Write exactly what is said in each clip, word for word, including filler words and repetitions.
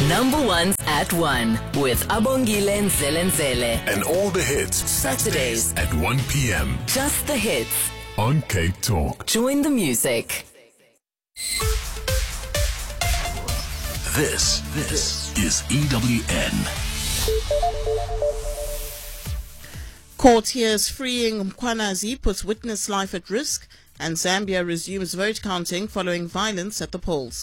Number ones at one with Abongile Nzelenzele. And all the hits Saturdays at one p.m. Just the hits on Cape Talk. Join the music. This, this is E W N. Court hears freeing Mkhwanazi puts witness life at risk, and Zambia resumes vote counting following violence at the polls.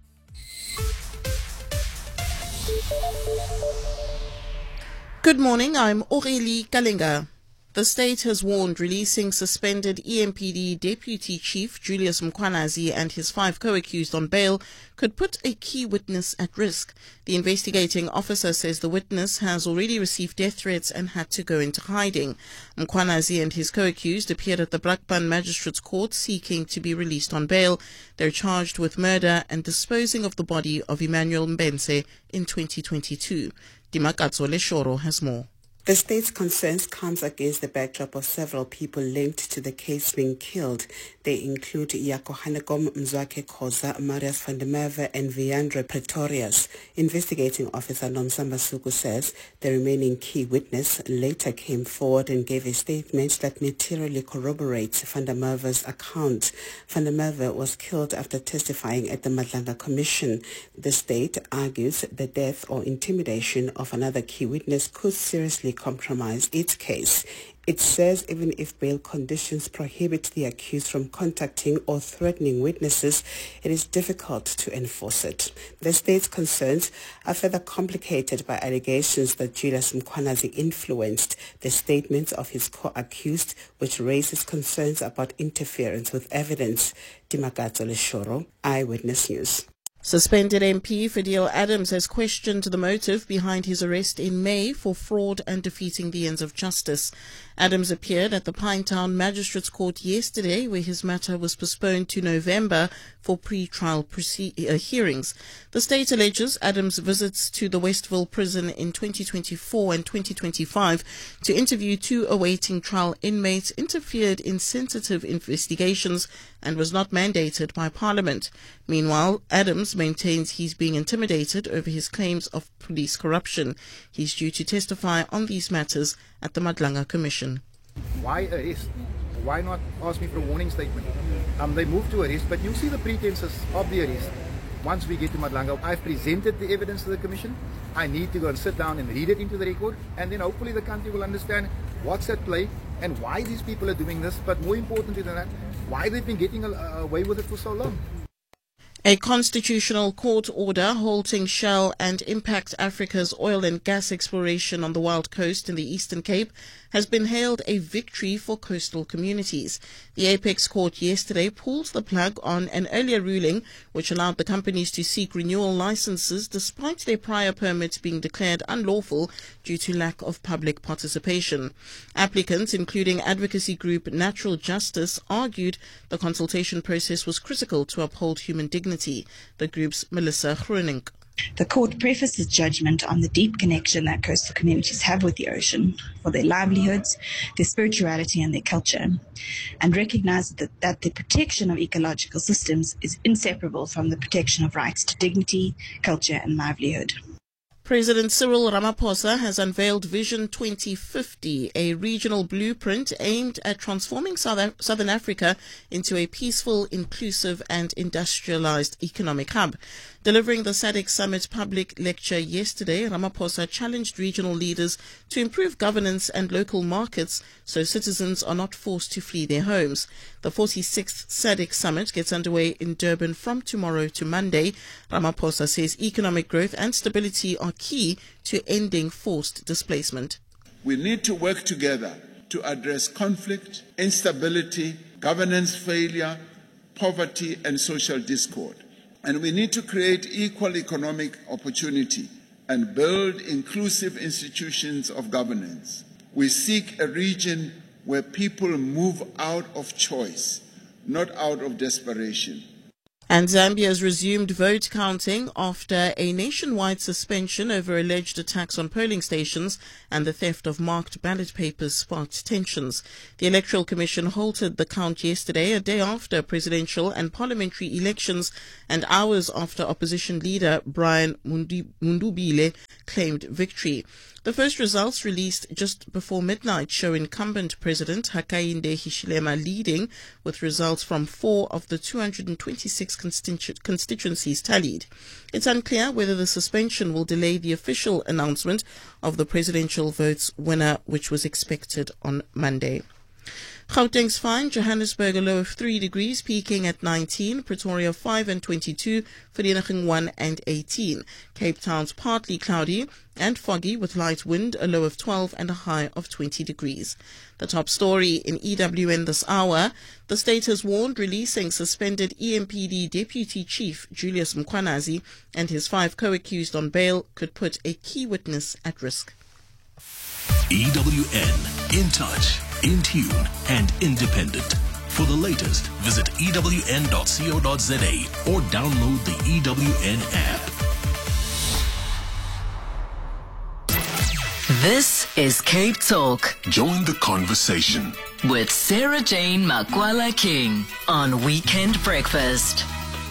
Good morning, I'm Aurélie Kalinga. The state has warned releasing suspended E M P D Deputy Chief Julius Mkhwanazi and his five co-accused on bail could put a key witness at risk. The investigating officer says the witness has already received death threats and had to go into hiding. Mkhwanazi and his co-accused appeared at the Brakpan Magistrates Court seeking to be released on bail. They're charged with murder and disposing of the body of Emmanuel Mbense in twenty twenty-two. Dimakatso Leshoro has more. The state's concerns comes against the backdrop of several people linked to the case being killed. They include Yako Hanekom Mzwake Khoza, Marius van der Merwe and Viandre Pretorius. Investigating officer Nomsamba Suku says the remaining key witness later came forward and gave a statement that materially corroborates van der Merwe's account. Van der Merwe was killed after testifying at the Madlanga Commission. The state argues the death or intimidation of another key witness could seriously compromise its case. It says even if bail conditions prohibit the accused from contacting or threatening witnesses, it is difficult to enforce it. The state's concerns are further complicated by allegations that Julius Mkhwanazi influenced the statements of his co-accused, which raises concerns about interference with evidence. Dimakatso Leshoro, Eyewitness News. Suspended M P Fadil Adams has questioned the motive behind his arrest in May for fraud and defeating the ends of justice. Adams appeared at the Pinetown Magistrates Court yesterday, where his matter was postponed to November for pre-trial proce- uh, hearings. The state alleges Adams' visits to the Westville prison in twenty twenty-four and twenty twenty-five to interview two awaiting trial inmates interfered in sensitive investigations and was not mandated by Parliament. Meanwhile, Adams maintains he's being intimidated over his claims of police corruption. He's due to testify on these matters at the Madlanga Commission. Why arrest? Why not ask me for a warning statement? Um, they moved to arrest, but you'll see the pretenses of the arrest. Once we get to Madlanga, I've presented the evidence to the Commission. I need to go and sit down and read it into the record, and then hopefully the country will understand what's at play and why these people are doing this, but more importantly than that, why they've been getting away with it for so long. A constitutional court order halting Shell and Impact Africa's oil and gas exploration on the Wild Coast in the Eastern Cape has been hailed a victory for coastal communities. The Apex Court yesterday pulled the plug on an earlier ruling which allowed the companies to seek renewal licenses despite their prior permits being declared unlawful due to lack of public participation. Applicants, including advocacy group Natural Justice, argued the consultation process was critical to uphold human dignity. The group's Melissa Groening. The court prefaced its judgment on the deep connection that coastal communities have with the ocean for their livelihoods, their spirituality and their culture, and recognized that, that the protection of ecological systems is inseparable from the protection of rights to dignity, culture and livelihood. President Cyril Ramaphosa has unveiled Vision twenty fifty, a regional blueprint aimed at transforming South Southern Africa into a peaceful, inclusive and industrialized economic hub. Delivering the S A D C Summit public lecture yesterday, Ramaphosa challenged regional leaders to improve governance and local markets so citizens are not forced to flee their homes. The forty-sixth S A D C Summit gets underway in Durban from tomorrow to Monday. Ramaphosa says economic growth and stability are key to ending forced displacement. We need to work together to address conflict, instability, governance failure, poverty and social discord. And we need to create equal economic opportunity and build inclusive institutions of governance. We seek a region where people move out of choice, not out of desperation. And Zambia has resumed vote counting after a nationwide suspension over alleged attacks on polling stations and the theft of marked ballot papers sparked tensions. The Electoral Commission halted the count yesterday, a day after presidential and parliamentary elections and hours after opposition leader Brian Mundubile claimed victory. The first results released just before midnight show incumbent President Hakainde Hichilema leading, with results from four of the two hundred twenty-six constitu- constituencies tallied. It's unclear whether the suspension will delay the official announcement of the presidential vote's winner, which was expected on Monday. Gauteng's fine, Johannesburg a low of three degrees, peaking at nineteen, Pretoria five and twenty-two, Vereeniging one and eighteen. Cape Town's partly cloudy and foggy with light wind, a low of twelve and a high of twenty degrees. The top story in E W N this hour, the state has warned releasing suspended E M P D Deputy Chief Julius Mkhwanazi and his five co-accused on bail could put a key witness at risk. E W N, in touch, in tune, and independent. For the latest, visit E W N dot co dot za or download the E W N app. This is Cape Talk Join the conversation. with Sarah Jane Makwala King on Weekend Breakfast.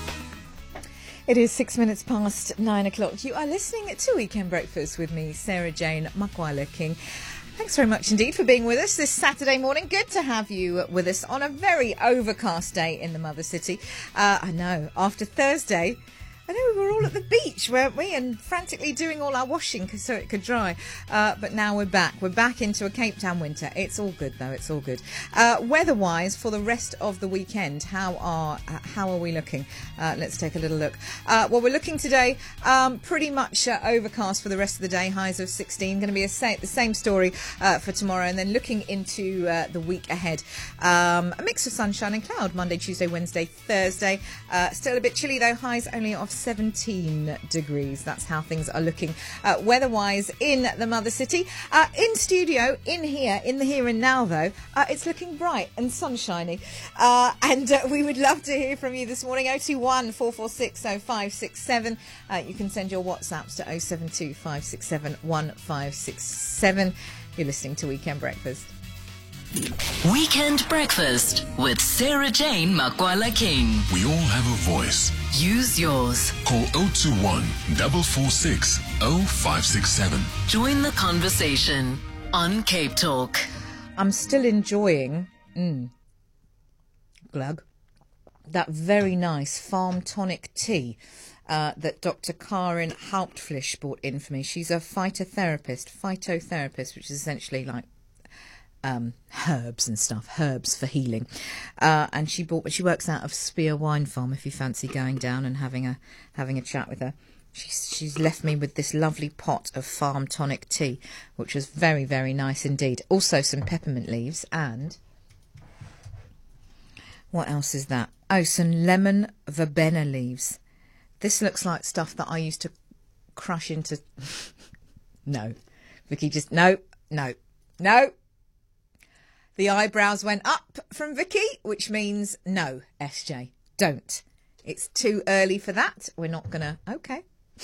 It is six minutes past nine o'clock. You are listening to Weekend Breakfast with me, Sarah Jane Makwala King. Thanks very much indeed for being with us this Saturday morning. Good to have you with us on a very overcast day in the Mother City. Uh, I know, after Thursday, I know we were all at the beach, weren't we? And frantically doing all our washing so it could dry. Uh, but now we're back. We're back into a Cape Town winter. It's all good, though. It's all good. Uh, weather-wise, for the rest of the weekend, how are uh, how are we looking? Uh, let's take a little look. Uh, well, we're looking today um, pretty much uh, overcast for the rest of the day. Highs of sixteen. Going to be a sa- the same story uh, for tomorrow. And then looking into uh, the week ahead, um, a mix of sunshine and cloud. Monday, Tuesday, Wednesday, Thursday. Uh, still a bit chilly, though. Highs only of seventeen degrees. That's how things are looking uh, weather-wise in the Mother City. Uh, in studio, in here, in the here and now, though, uh, it's looking bright and sunshiny. Uh, and uh, we would love to hear from you this morning. oh two one, four four six, oh five six seven. Uh, you can send your WhatsApps to oh seven two, five six seven, one five six seven. You're listening to Weekend Breakfast. Weekend Breakfast with Sarah Jane Makwala King. We all have a voice. Use yours. Call oh two one, four four six, oh five six seven. Join the conversation on Cape Talk. I'm still enjoying mm, glug that very nice farm tonic tea uh, that Doctor Karin Hauptfleisch brought in for me. She's a phytotherapist, phytotherapist, which is essentially like Um, herbs and stuff, herbs for healing. Uh, and she bought, she works out of Spear Wine Farm. If you fancy going down and having a having a chat with her, she's she's left me with this lovely pot of farm tonic tea, which was very very nice indeed. Also some peppermint leaves and what else is that? Oh, some lemon verbena leaves. This looks like stuff that I used to crush into. No, Vicky, just no, no, no. The eyebrows went up from Vicky, which means no, S J, don't. It's too early for that. We're not going to... OK.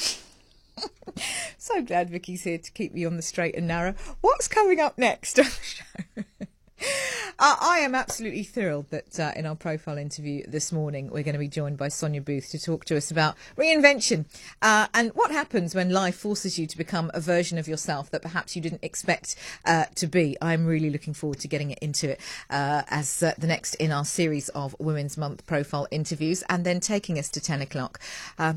So glad Vicky's here to keep me on the straight and narrow. What's coming up next on the show? Uh, I am absolutely thrilled that uh, in our profile interview this morning, we're going to be joined by Sonia Booth to talk to us about reinvention uh, and what happens when life forces you to become a version of yourself that perhaps you didn't expect uh, to be. I'm really looking forward to getting into it uh, as uh, the next in our series of Women's Month profile interviews and then taking us to ten o'clock. Uh,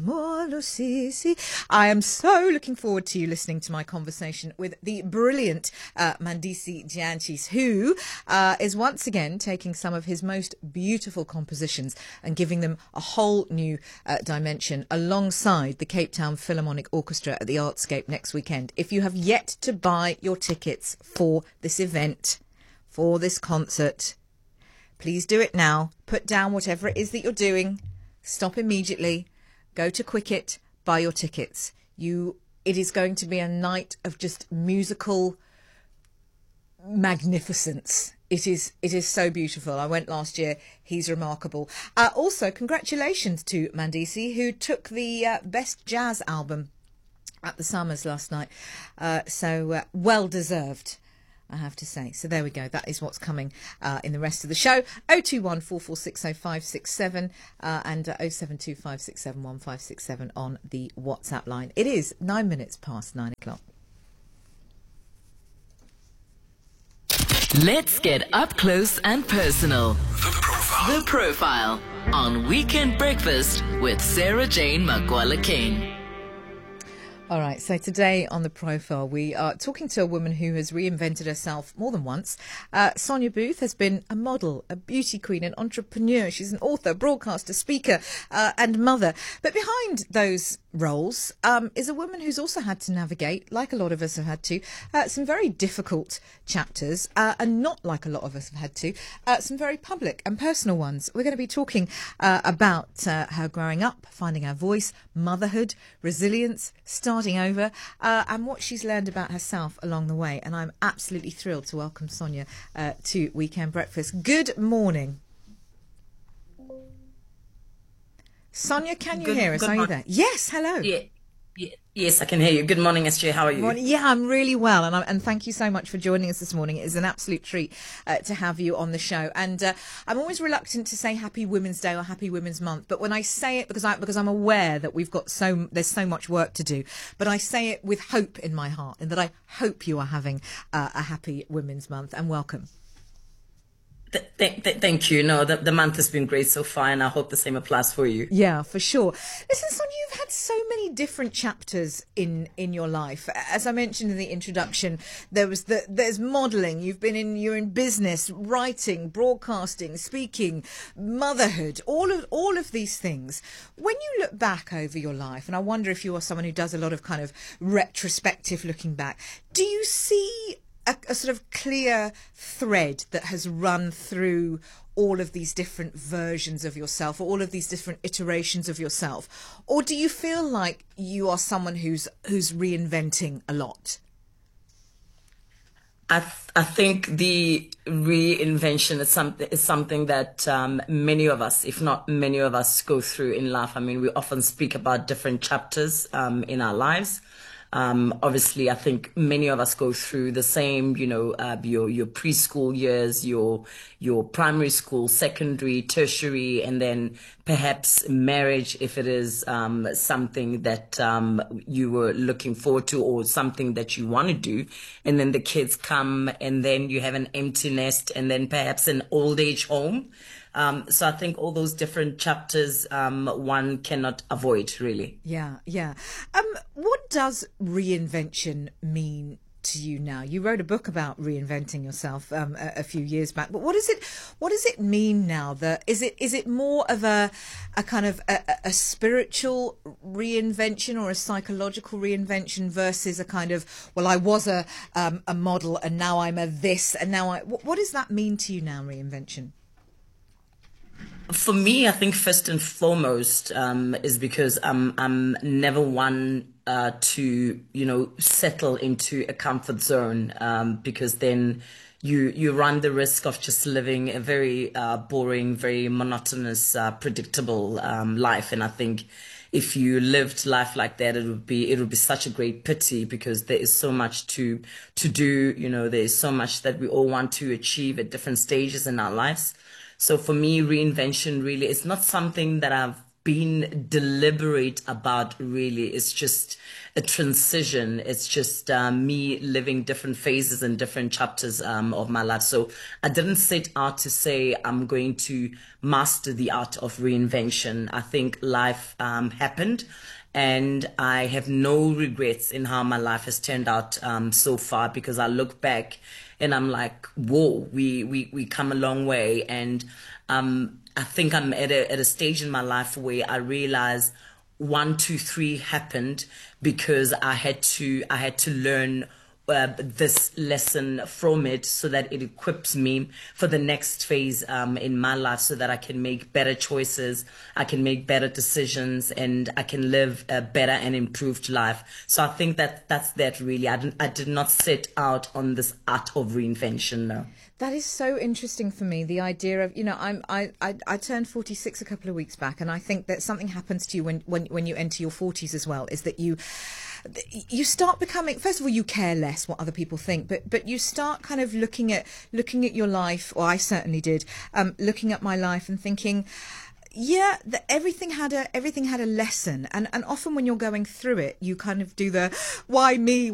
I am so looking forward to you listening to my conversation with the brilliant uh, Mandisi Gianchis, who uh, is once again taking some of his most beautiful compositions and giving them a whole new uh, dimension alongside the Cape Town Philharmonic Orchestra at the Artscape next weekend. If you have yet to buy your tickets for this event, for this concert, please do it now. Put down whatever it is that you're doing. Stop immediately. Go to Quicket. Buy your tickets. You. It is going to be a night of just musical magnificence. It is it is so beautiful. I went last year. He's remarkable. Uh, also, congratulations to Mandisi, who took the uh, Best Jazz Album at the Summers last night. Uh, so uh, well deserved, I have to say. So there we go. That is what's coming uh, in the rest of the show. oh two one, four four six, oh five six seven uh, and uh, oh seven two, five six seven, one five six seven on the WhatsApp line. It is nine minutes past nine o'clock. Let's get up close and personal. The Profile. The Profile on Weekend Breakfast with Sarah Jane Makwala King. All right, so today on The Profile, we are talking to a woman who has reinvented herself more than once. Uh, Sonia Booth has been a model, a beauty queen, an entrepreneur. She's an author, broadcaster, speaker, uh, and mother. But behind those roles um, is a woman who's also had to navigate, like a lot of us have had to, uh, some very difficult chapters, uh, and not like a lot of us have had to, uh, some very public and personal ones. We're going to be talking uh, about uh, her growing up, finding her voice, motherhood, resilience, starting over, uh, and what she's learned about herself along the way. And I'm absolutely thrilled to welcome Sonia uh, to Weekend Breakfast. Good morning. Sonia, can you good, hear us? Are you there? Yes, hello. Yeah, yeah, yes, I can hear you. Good morning, S J. How are you? Morning. Yeah, I'm really well, and, I, and thank you so much for joining us this morning. It is an absolute treat uh, to have you on the show. And uh, I'm always reluctant to say Happy Women's Day or Happy Women's Month, but when I say it, because I because I'm aware that we've got so there's so much work to do, but I say it with hope in my heart, and that I hope you are having uh, a Happy Women's Month. And welcome. Th- th- th- thank you. No, the, the month has been great so far, and I hope the same applies for you. Yeah, for sure. Listen, Sonia, you've had so many different chapters in, in your life. As I mentioned in the introduction, there was the there's modelling. You've been in you're in business, writing, broadcasting, speaking, motherhood, all of all of these things. When you look back over your life, and I wonder if you are someone who does a lot of kind of retrospective looking back, do you see A, a sort of clear thread that has run through all of these different versions of yourself, or all of these different iterations of yourself? Or do you feel like you are someone who's who's reinventing a lot? I th- I think the reinvention is something is something that um, many of us, if not many of us, go through in life. I mean, we often speak about different chapters um, in our lives. Um, obviously, I think many of us go through the same, you know, uh, your your preschool years, your your primary school, secondary, tertiary, and then perhaps marriage, if it is um, something that um, you were looking forward to, or something that you want to do. And then the kids come, and then you have an empty nest, and then perhaps an old age home. Um, so I think all those different chapters um, one cannot avoid, really. Yeah, yeah. Um, what does reinvention mean to you now? You wrote a book about reinventing yourself um, a, a few years back, but what does it what does it mean now? That is it is it more of a a kind of a, a spiritual reinvention or a psychological reinvention versus a kind of, well, I was a um, a model and now I'm a this and now I. What, what does that mean to you now, reinvention? For me, I think first and foremost um, is because I'm I'm never one uh, to you know settle into a comfort zone um, because then you you run the risk of just living a very uh, boring, very monotonous, uh, predictable um, life. And I think if you lived life like that, it would be it would be such a great pity, because there is so much to to do. You know, there is so much that we all want to achieve at different stages in our lives. So for me, reinvention really is not something that I've been deliberate about, really. It's just a transition. It's just um, me living different phases and different chapters um, of my life. So I didn't set out to say I'm going to master the art of reinvention. I think life um, happened, and I have no regrets in how my life has turned out um, so far, because I look back and I'm like, whoa, we, we, we come a long way. And um, I think I'm at a, at a stage in my life where I realize one, two, three happened because I had to, I had to learn uh, this lesson from it so that it equips me for the next phase um, in my life, so that I can make better choices, I can make better decisions, and I can live a better and improved life. So I think that that's that really. I, didn't, I did not set out on this art of reinvention, no. That is so interesting for me, the idea of, you know, I'm, I, I, I turned forty-six a couple of weeks back, and I think that something happens to you when, when, when you enter your forties as well, is that you you start becoming, first of all, you care less what other people think, but but you start kind of looking at looking at your life, or I certainly did, um, looking at my life and thinking, yeah, the, everything had a everything had a lesson, and and often when you're going through it, you kind of do the why me.